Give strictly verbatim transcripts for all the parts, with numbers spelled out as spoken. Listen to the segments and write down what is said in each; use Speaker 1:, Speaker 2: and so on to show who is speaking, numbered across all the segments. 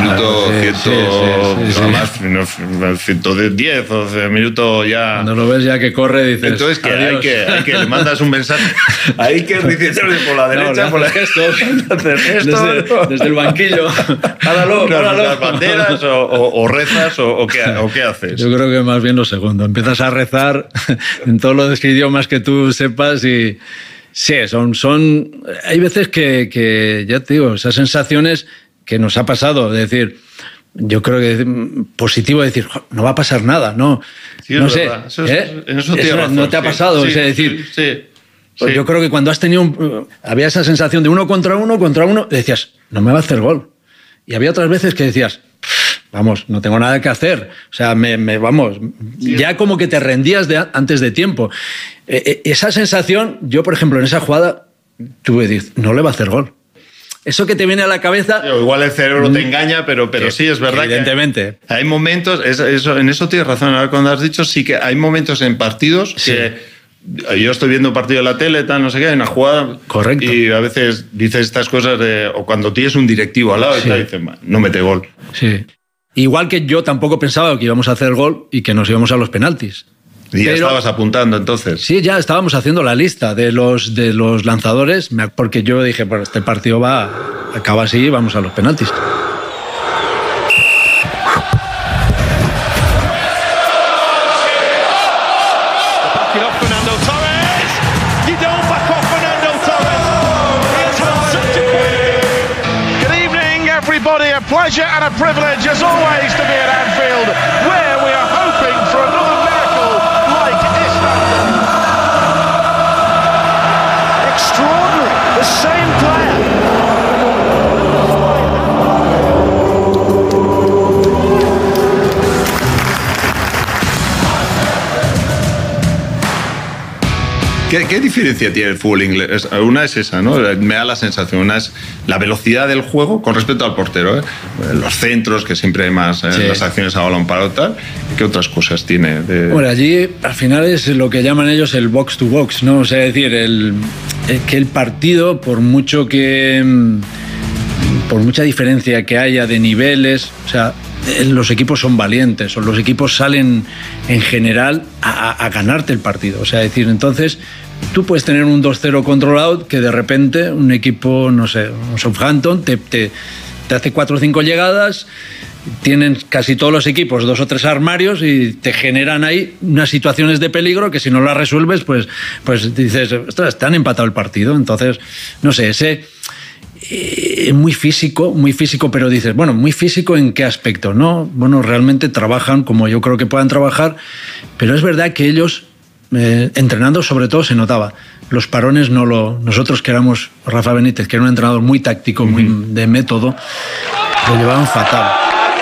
Speaker 1: minuto
Speaker 2: claro, sí,
Speaker 1: ciento,
Speaker 2: sí, sí, sí,
Speaker 1: además,
Speaker 2: sí.
Speaker 1: ciento diez o minuto ya.
Speaker 2: Cuando lo ves ya que corre, dices.
Speaker 1: Entonces, que
Speaker 2: adiós.
Speaker 1: hay que, hay que le mandas un mensaje. Hay que dices por la derecha,
Speaker 2: no,
Speaker 1: por la
Speaker 2: gestos,
Speaker 1: gestos
Speaker 2: desde, desde el banquillo. Páralo, páralo.
Speaker 1: Las banderas o, o, o rezas o, o, qué, o qué haces.
Speaker 2: Yo creo que más bien lo segundo. Empiezas a rezar en todos los idiomas que tú sepas y. Sí, son, son. Hay veces que, que, ya te digo, esas sensaciones que nos ha pasado, de decir, yo creo que positivo decir, no va a pasar nada, no,
Speaker 1: sí,
Speaker 2: no sé,
Speaker 1: eso,
Speaker 2: ¿eh?
Speaker 1: En eso,
Speaker 2: eso
Speaker 1: razón,
Speaker 2: no te ha pasado,
Speaker 1: sí,
Speaker 2: o sea, decir,
Speaker 1: sí, sí,
Speaker 2: pues
Speaker 1: sí.
Speaker 2: yo creo que cuando has tenido, un, había esa sensación de uno contra uno, contra uno, decías, no me va a hacer gol, y había otras veces que decías, vamos, no tengo nada que hacer, o sea, me, me vamos, sí. ya como que te rendías de, antes de tiempo. Eh, esa sensación, yo por ejemplo en esa jugada tuve, dices, no le va a hacer gol. Eso que te viene a la cabeza...
Speaker 1: Igual el cerebro te engaña, pero, pero
Speaker 2: que,
Speaker 1: sí, es verdad
Speaker 2: evidentemente.
Speaker 1: que hay momentos, eso, eso, en eso tienes razón, ahora cuando has dicho, sí que hay momentos en partidos sí. que yo estoy viendo un partido en la tele, tal, no sé qué, hay una jugada...
Speaker 2: Correcto.
Speaker 1: Y a veces dices estas cosas, de, o cuando tienes un directivo al lado sí. y te dicen, no mete gol.
Speaker 2: Sí. Igual que yo tampoco pensaba que íbamos a hacer gol y que nos íbamos a los penaltis.
Speaker 1: Y ya
Speaker 2: Pero,
Speaker 1: estabas apuntando entonces.
Speaker 2: Sí, ya estábamos haciendo la lista de los, de los lanzadores, porque yo dije, pues este partido va, acaba así, vamos a los penaltis.
Speaker 3: A pleasure and a privilege as always to be at Anfield, where we are hoping for another miracle like Istanbul. Extraordinary, the same player.
Speaker 1: ¿Qué, ¿Qué diferencia tiene el fútbol inglés? Una es esa, ¿no? Me da la sensación. Una es la velocidad del juego con respecto al portero, ¿eh? Los centros, que siempre hay más, ¿eh? Sí. Las acciones a balón parado, tal. ¿Qué otras cosas tiene? De...
Speaker 2: Bueno, allí al final es lo que llaman ellos el box to box, ¿no? O sea, es decir, el, el, que el partido, por mucho que... por mucha diferencia que haya de niveles, o sea, los equipos son valientes, o los equipos salen en general a, a ganarte el partido. O sea, es decir, entonces tú puedes tener un dos cero controlado que de repente un equipo, no sé, un Southampton te, te, te hace cuatro o cinco llegadas, tienen casi todos los equipos dos o tres armarios y te generan ahí unas situaciones de peligro que si no las resuelves, pues, pues dices, ostras, te han empatado el partido. Entonces, no sé, ese... Eh, muy físico, muy físico, pero dices, bueno, muy físico ¿en qué aspecto? No, bueno, realmente trabajan como yo creo que puedan trabajar, pero es verdad que ellos, eh, entrenando sobre todo se notaba, los parones no lo... Nosotros que éramos Rafa Benítez, que era un entrenador muy táctico, muy uh-huh. de método, lo llevaban fatal.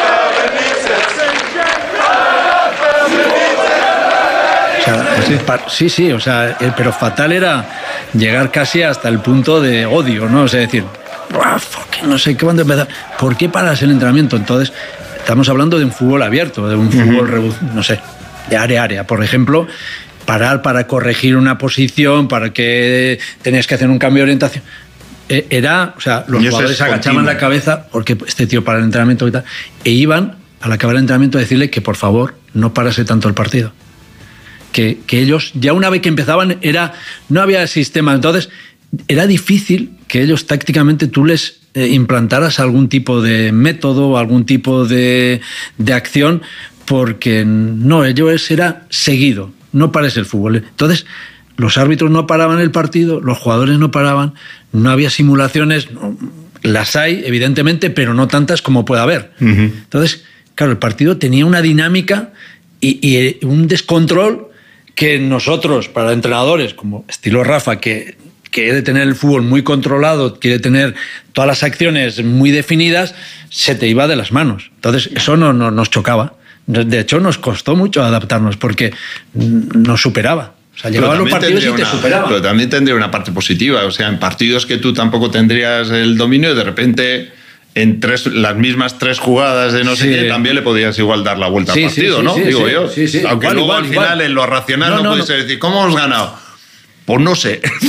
Speaker 2: O sea, sí, sí, sí, o sea, pero fatal era llegar casi hasta el punto de odio, ¿no? O sea, decir, no sé qué, cuándo empezar. ¿Por qué paras el entrenamiento? Entonces, estamos hablando de un fútbol abierto, de un fútbol, uh-huh. no sé, de área a área. Por ejemplo, parar para corregir una posición, para que tenías que hacer un cambio de orientación. Era, o sea, los jugadores agachaban la cabeza porque este tío para el entrenamiento y tal, e iban al acabar el entrenamiento a decirle que por favor no parase tanto el partido. Que, que ellos, ya una vez que empezaban, era, no había sistema, entonces era difícil que ellos tácticamente tú les eh, implantaras algún tipo de método, algún tipo de, de acción, porque no, ellos era seguido, no pares el fútbol. Entonces, los árbitros no paraban el partido, los jugadores no paraban, no había simulaciones, no, las hay, evidentemente, pero no tantas como puede haber. Uh-huh. Entonces, claro, el partido tenía una dinámica y, y un descontrol que nosotros, para entrenadores como estilo Rafa, que quiere tener el fútbol muy controlado, quiere tener todas las acciones muy definidas, se te iba de las manos. Entonces, eso no, no, nos chocaba. De hecho, nos costó mucho adaptarnos porque nos superaba. O sea, llegaban los partidos y te
Speaker 1: una,
Speaker 2: superaban.
Speaker 1: Pero también tendría una parte positiva. O sea, en partidos que tú tampoco tendrías el dominio, de repente... en tres, las mismas tres jugadas de no sé sí. qué, también le podías igual dar la vuelta sí, al partido,
Speaker 2: sí, sí,
Speaker 1: ¿no?
Speaker 2: Sí,
Speaker 1: Digo
Speaker 2: sí,
Speaker 1: yo.
Speaker 2: Sí, sí.
Speaker 1: Aunque
Speaker 2: igual,
Speaker 1: luego
Speaker 2: igual,
Speaker 1: al final
Speaker 2: igual.
Speaker 1: en lo racional
Speaker 2: no,
Speaker 1: no,
Speaker 2: no
Speaker 1: puedes
Speaker 2: no.
Speaker 1: decir, ¿cómo hemos ganado? Pues no sé.